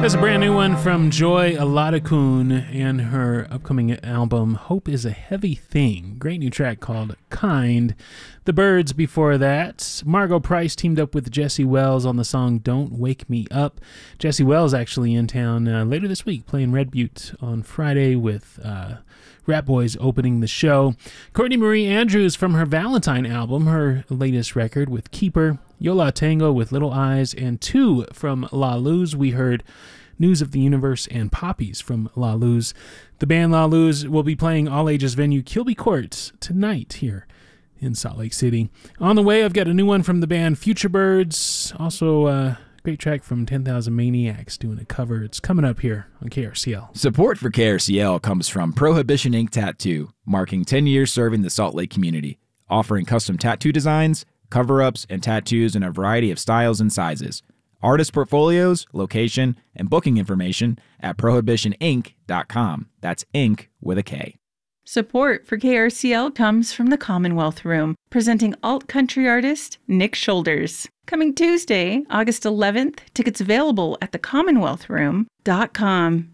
That's a brand new one from Joy Aladakun and her upcoming album, Hope is a Heavy Thing. Great new track called Kind. The Byrds before that. Margot Price teamed up with Jesse Wells on the song Don't Wake Me Up. Jesse Wells actually in town later this week, playing Red Butte on Friday with Rat Boys opening the show. Courtney Marie Andrews from her Valentine album, her latest record with Keeper. Yo La Tengo with Little Eyes, and two from La Luz. We heard News of the Universe and Poppies from La Luz. The band La Luz will be playing all-ages venue Kilby Court tonight here in Salt Lake City. On the way, I've got a new one from the band Future Birds. Also, a great track from 10,000 Maniacs doing a cover. It's coming up here on KRCL. Support for KRCL comes from Prohibition Ink Tattoo, marking 10 years serving the Salt Lake community, offering custom tattoo designs, cover-ups, and tattoos in a variety of styles and sizes. Artist portfolios, location, and booking information at prohibitioninc.com. That's ink with a K. Support for KRCL comes from the Commonwealth Room, presenting alt-country artist Nick Shoulders. Coming Tuesday, August 11th, tickets available at thecommonwealthroom.com.